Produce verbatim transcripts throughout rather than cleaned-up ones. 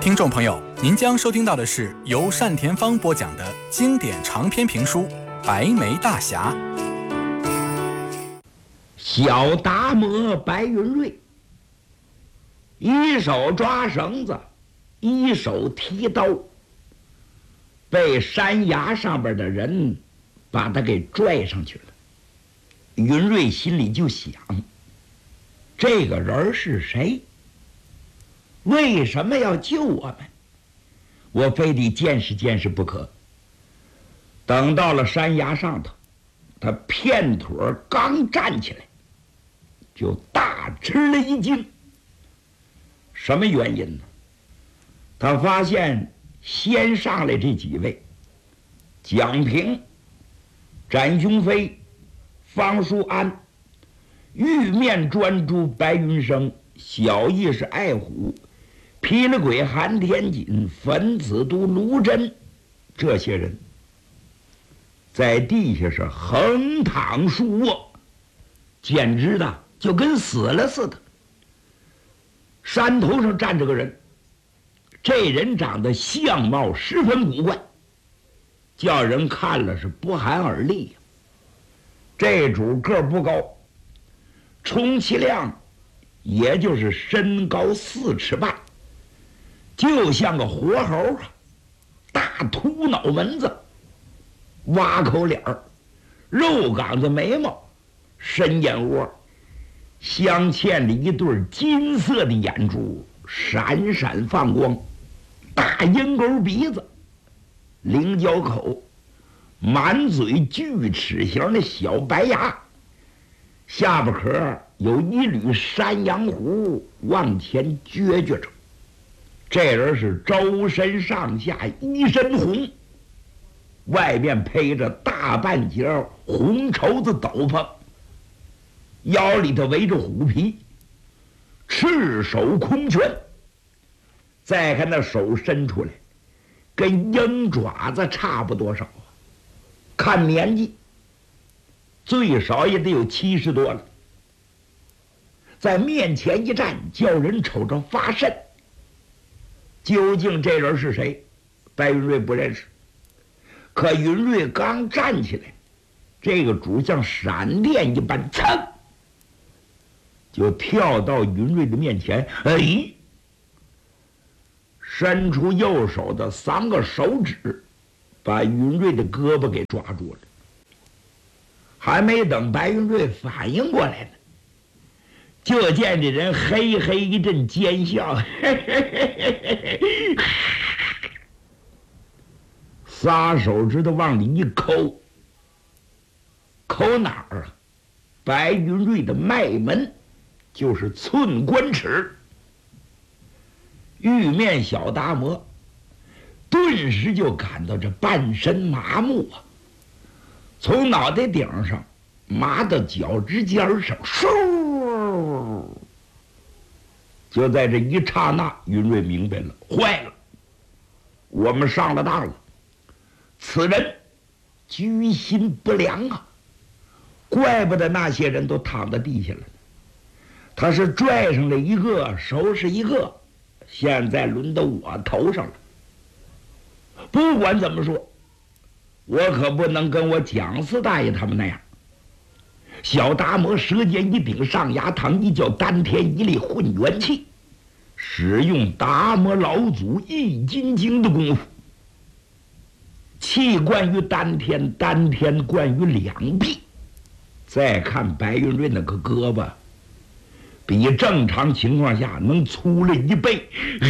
听众朋友，您将收听到的是由单田芳播讲的经典长篇评书《白眉大侠》。 小达摩白云瑞，一手抓绳子，一手提刀，被山崖上边的人把他给拽上去了。云瑞心里就想，这个人是谁？为什么要救我们？我非得见识见识不可。等到了山崖上头，他片腿刚站起来，就大吃了一惊。什么原因呢？他发现先上来这几位，蒋平、展雄飞、方书安，玉面专诸白云生，小义是爱虎，霹雳鬼韩天锦，粉子都卢真，这些人在地下是横躺竖卧，简直的就跟死了似的。山头上站着个人，这人长得相貌十分古怪，叫人看了是不寒而栗呀。这主个不高，充其量也就是身高四尺半，就像个活猴啊，大秃脑门子，挖口脸儿，肉岗子眉毛，深眼窝，镶嵌着一对金色的眼珠，闪闪放光，大鹰钩鼻子，菱角口，满嘴锯齿形的小白牙，下巴壳有一缕山羊胡往前撅撅着。这人是周身上下一身红，外面披着大半截红绸子斗篷，腰里头围着虎皮，赤手空拳。再看那手伸出来，跟鹰爪子差不多少啊！看年纪，最少也得有七十多了。在面前一站，叫人瞅着发瘆。究竟这人是谁？白云瑞不认识。可云瑞刚站起来，这个主像闪电一般，噌就跳到云瑞的面前，哎，伸出右手的三个手指，把云瑞的胳膊给抓住了。还没等白云瑞反应过来呢，就见这人嘿嘿一阵奸笑，嘿嘿嘿嘿嘿，仨手指头往里一抠，抠哪儿啊？白云瑞的脉门，就是寸关尺。玉面小达摩顿时就感到这半身麻木啊，从脑袋顶上麻到脚趾尖上，嗖！就在这一刹那，云瑞明白了，坏了，我们上了当了。此人居心不良啊，怪不得那些人都躺在地下了。他是拽上了一个收拾一个，现在轮到我头上了。不管怎么说，我可不能跟我蒋四大爷他们那样。小达摩舌尖一顶，上牙膛一叫，丹田一力混元气，使用达摩老祖易筋经的功夫。气贯于丹田，丹田贯于两臂。再看白云瑞那个胳膊，比正常情况下能粗了一倍，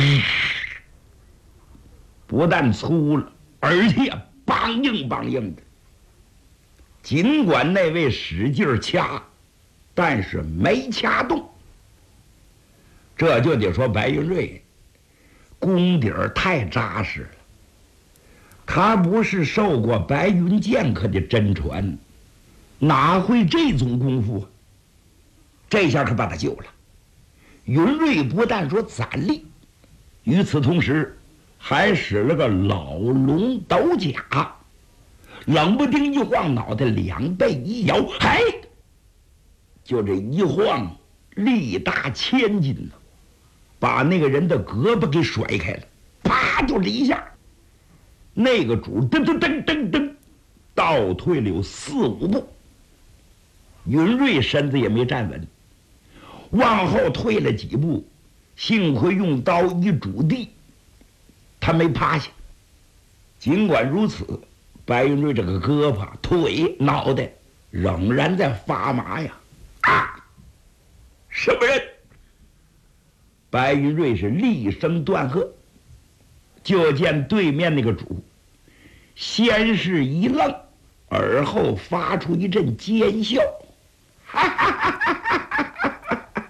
不但粗了，而且梆硬梆硬的。尽管那位使劲掐，但是没掐动。这就得说白云瑞功底儿太扎实了。他不是受过白云剑客的真传，哪会这种功夫啊？这下可把他救了。云瑞不但说攒力，与此同时还使了个老龙斗甲，冷不丁一晃脑袋，两背一摇，嘿，就这一晃，力大千斤呢，把那个人的胳膊给甩开了。 啪就这一下，那个主噔噔噔噔噔倒退了有四五步，云瑞身子也没站稳，往后退了几步，幸亏用刀一拄地，他没趴下。尽管如此，白云瑞这个胳膊、腿、脑袋仍然在发麻呀！啊！什么人？白云瑞是厉声断喝，就见对面那个主先是一愣，而后发出一阵尖笑，哈哈哈哈哈哈！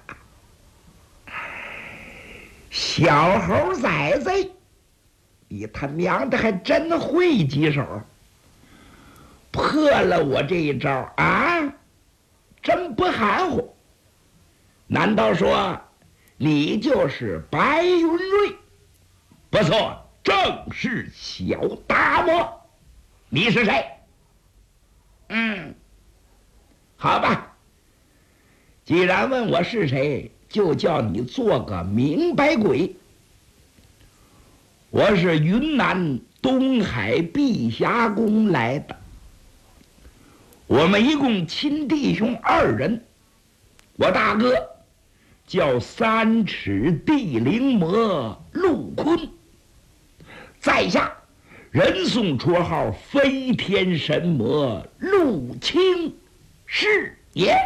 小猴崽子，你他娘的还真会几手，破了我这一招啊！真不含糊。难道说你就是白云瑞？不错，正是小达摩。你是谁？嗯，好吧，既然问我是谁，就叫你做个明白鬼。我是云南东海碧霞宫来的，我们一共亲弟兄二人，我大哥叫三尺地灵魔陆坤，在下人送绰号飞天神魔陆清是也。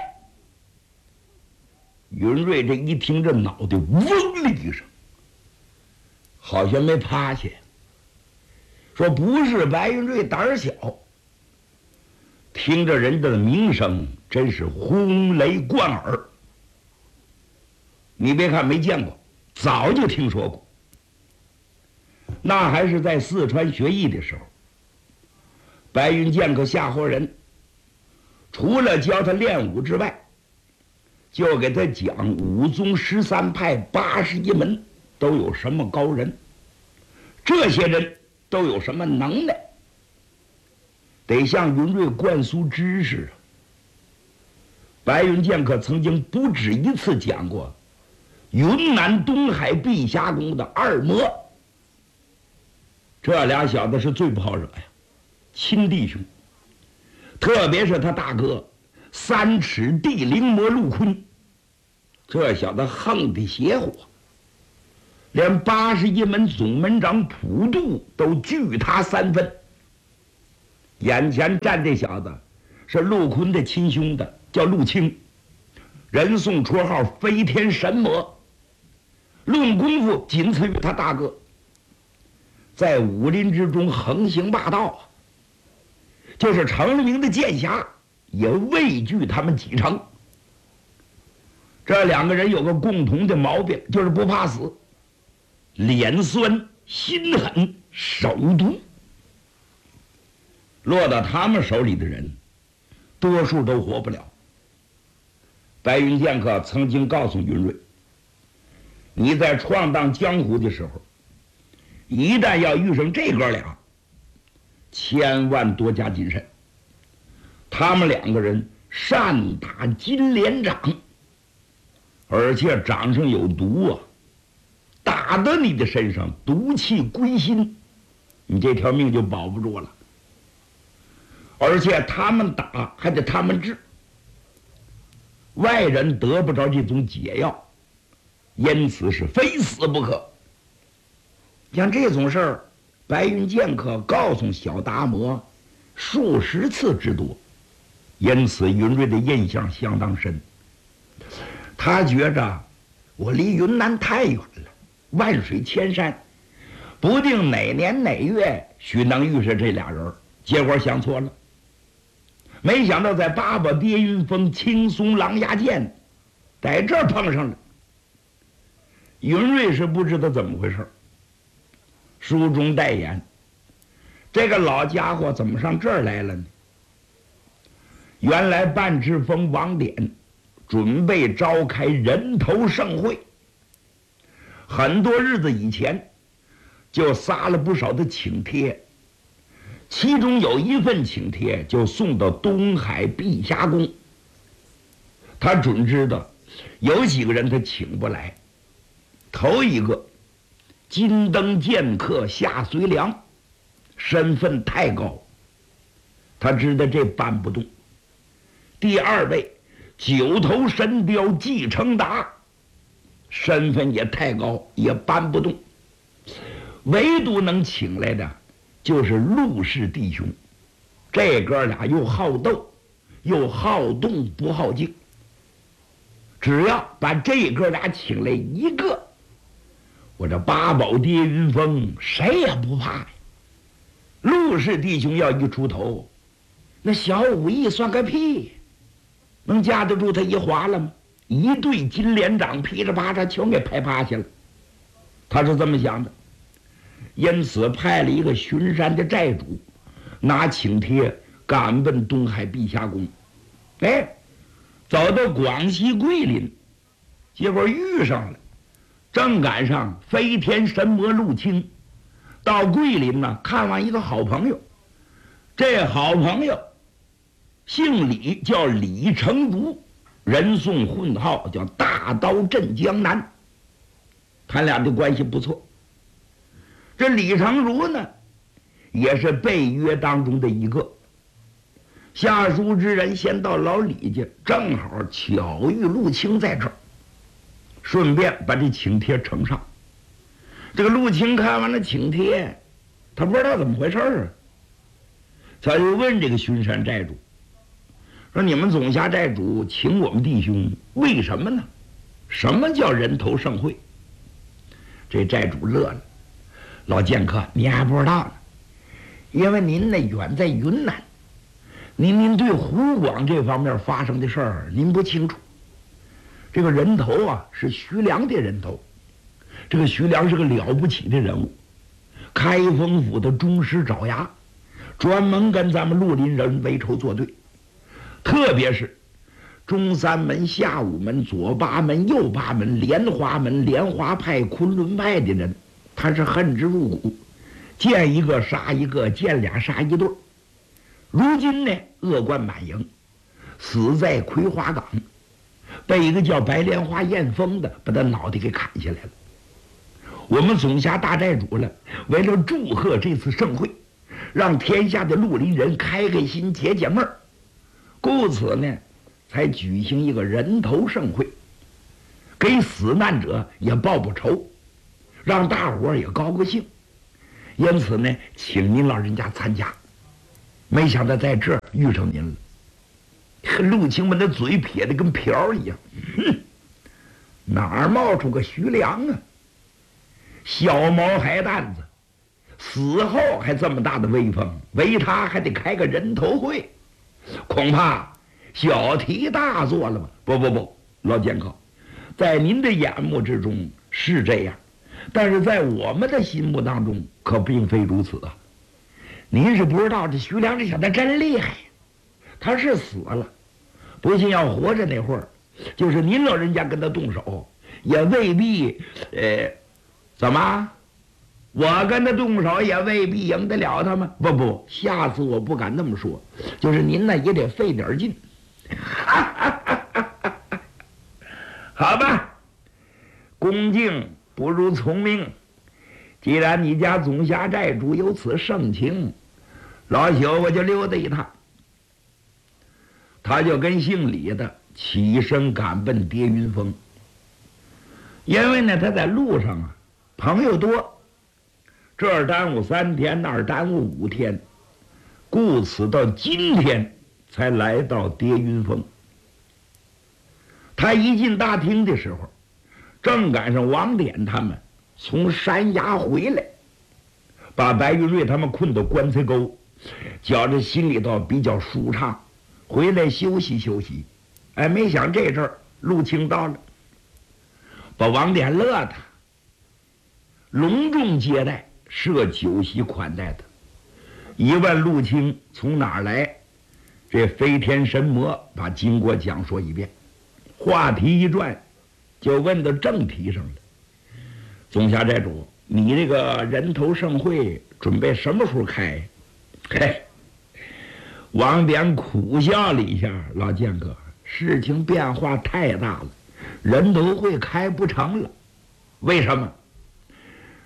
云瑞这一听，这脑袋嗡的一声，好像没趴下。说不是白云瑞胆小，听着人家的名声真是轰雷贯耳。你别看没见过，早就听说过。那还是在四川学艺的时候，白云剑客吓唬人，除了教他练武之外，就给他讲武宗十三派八十一门都有什么高人，这些人都有什么能耐，得向云瑞灌输知识。白云剑客曾经不止一次讲过云南东海碧霞宫的二魔，这俩小子是最不好惹呀，亲弟兄，特别是他大哥三尺地灵魔陆坤，这小子横的邪乎，连八十一门总门长普渡都惧他三分。眼前站这小子是陆坤的亲兄弟，叫陆清，人送绰号飞天神魔，论功夫仅次于他大哥，在武林之中横行霸道啊，就是成了名的剑侠也畏惧他们几成。这两个人有个共同的毛病，就是不怕死，脸酸心狠手毒。落到他们手里的人多数都活不了。白云剑客曾经告诉云瑞，你在闯荡江湖的时候，一旦要遇上这哥俩，千万多加谨慎。他们两个人善打金莲掌，而且掌上有毒啊，打到你的身上毒气归心，你这条命就保不住了。而且他们打还得他们治，外人得不着这种解药，因此是非死不可。像这种事儿，白云剑客告诉小达摩数十次之多，因此云瑞的印象相当深。他觉着我离云南太远了，万水千山，不定哪年哪月许能遇上这俩人，结果想错了。没想到在八宝跌云峰青松狼牙涧，在这儿碰上了。云瑞是不知道怎么回事，书中代言，这个老家伙怎么上这儿来了呢？原来半赤峰王典准备召开人头盛会，很多日子以前就撒了不少的请帖，其中有一份请帖就送到东海碧霞宫。他准知道有几个人他请不来，头一个金灯剑客夏遂良，身份太高，他知道这搬不动。第二位九头神雕纪承达，身份也太高，也搬不动。唯独能请来的就是陆氏弟兄，这哥俩又好斗又好动不好静，只要把这哥俩请来一个，我这八宝跌云峰谁也不怕呀。陆氏弟兄要一出头，那小武艺算个屁，能架得住他一划了吗？一对金连掌噼里啪嚓全给拍趴下了。他是这么想的，因此派了一个巡山的寨主拿请帖赶奔东海碧霞宫。哎，走到广西桂林，结果遇上了，正赶上飞天神魔陆清到桂林呢，看望一个好朋友。这好朋友姓李，叫李成儒，人送混号叫大刀镇江南。他俩的关系不错。这李成儒呢，也是被约当中的一个。下书之人先到老李家，正好巧遇陆清在这儿，顺便把这请帖呈上。这个陆清看完了请帖，他不知道怎么回事啊，他就问这个巡山寨主说：“你们总辖寨主请我们弟兄，为什么呢？什么叫人头盛会？”这寨主乐了：“老剑客，你还不知道呢，因为您呢远在云南，您您对湖广这方面发生的事儿您不清楚。这个人头啊是徐良的人头，这个徐良是个了不起的人物，开封府的宗师爪牙，专门跟咱们绿林人为仇作对，特别是中山门、下午门、左八门、右八门、莲花门、莲花派、昆仑派的人，他是恨之入骨，见一个杀一个，见俩杀一对。如今呢，恶贯满盈，死在葵花岗，被一个叫白莲花燕峰的把他脑袋给砍下来了。我们总辖大寨主了，为了祝贺这次盛会，让天下的绿林人开开心解解闷儿，故此呢才举行一个人头盛会，给死难者也报报仇，让大伙儿也高高兴。因此呢，请您老人家参加。没想到在这儿遇上您了。陆清们的嘴撇得跟瓢一样，哼，哪儿冒出个徐良啊？小毛孩蛋子，死后还这么大的威风，为他还得开个人头会，恐怕小题大做了吧？不不不，老剑客，在您的眼目之中是这样，但是在我们的心目当中可并非如此啊。您是不知道，这徐良这小子真厉害，他是死了，不信要活着那会儿，就是您老人家跟他动手，也未必，呃，怎么？我跟他动手也未必赢得了他吗？不不，下次我不敢那么说，就是您呢也得费点劲。好吧，恭敬不如从命。既然你家总辖寨主有此盛情，老朽我就溜达一趟。他就跟姓李的起身赶奔跌云峰。因为呢他在路上啊朋友多，这儿耽误三天，那儿耽误五天，故此到今天才来到跌云峰。他一进大厅的时候，正赶上王典他们从山崖回来，把白玉瑞他们困到棺材沟，觉着心里头比较舒畅，回来休息休息。哎，没想这阵儿陆清到了，把王典乐他，隆重接待，设酒席款待他。一问陆清从哪儿来，这飞天神魔把经过讲说一遍，话题一转，就问到正题上了。总辖寨主，你这个人头盛会准备什么时候开？嘿，王典苦笑了一下，老剑客，事情变化太大了，人头会开不成了。为什么？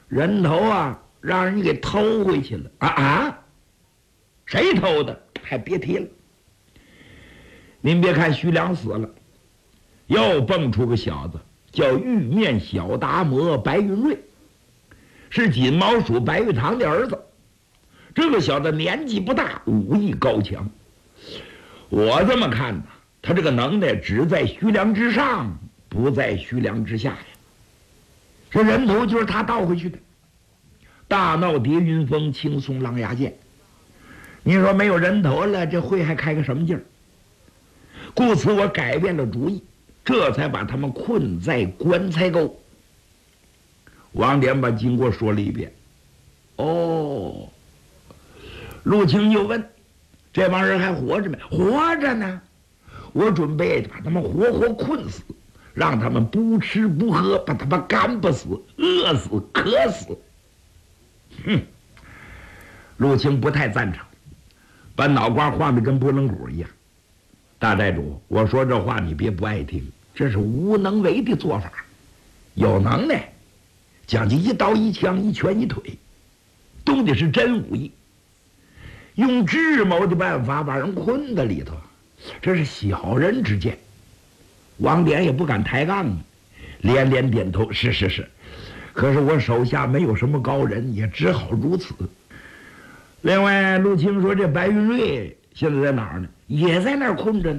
人头啊，让人给偷回去了啊啊！谁偷的？还别提了。您别看徐良死了，又蹦出个小子，叫玉面小达摩白云瑞，是锦毛鼠白玉堂的儿子。这个小子年纪不大，武艺高强。我这么看呢，他这个能耐只在徐良之上，不在徐良之下呀。这人头就是他盗回去的。大闹叠云峰，轻松狼牙剑。你说没有人头了，这会还开个什么劲儿？故此我改变了主意，这才把他们困在棺材沟。王典把经过说了一遍。哦，陆青就问：这帮人还活着没？活着呢。我准备把他们活活困死，让他们不吃不喝，把他们干不死、饿死、渴死。哼，陆青不太赞成，把脑瓜晃得跟拨浪鼓一样。大寨主，我说这话你别不爱听，这是无能为的做法。有能耐，讲究一刀一枪、一拳一腿，动的是真武艺。用智谋的办法把人困在里头，这是小人之见。王典也不敢抬杠啊，连连点头，是是是。可是我手下没有什么高人，也只好如此。另外，陆青说这白云瑞现在在哪儿呢？也在那儿困着呢。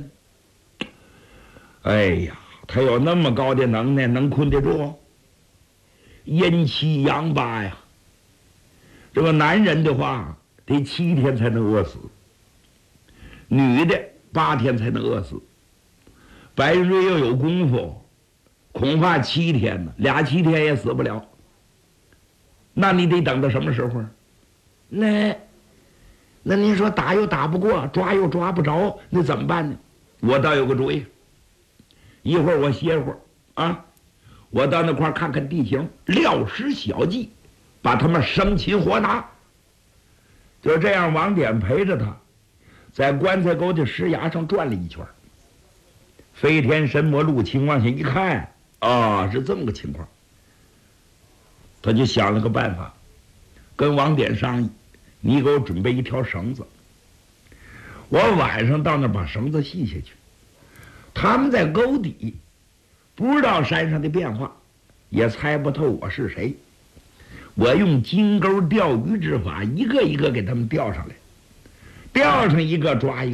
哎呀，他有那么高的能耐，能困得住？阴七阳八呀。这个男人的话，得七天才能饿死；女的八天才能饿死。白云瑞又有功夫，恐怕七天呢，俩七天也死不了。那你得等到什么时候？那那您说打又打不过，抓又抓不着，那怎么办呢？我倒有个主意。一会儿我歇会儿啊，我到那块看看地形，料施小计，把他们生擒活拿。就这样，王典陪着他，在棺材沟的石崖上转了一圈。飞天神魔陆青往下一看，啊，是这么个情况。他就想了个办法，跟王典商议，你给我准备一条绳子，我晚上到那儿把绳子系下去。他们在沟底，不知道山上的变化，也猜不透我是谁。我用金钩钓鱼之法，一个一个给他们钓上来，钓上一个抓一个。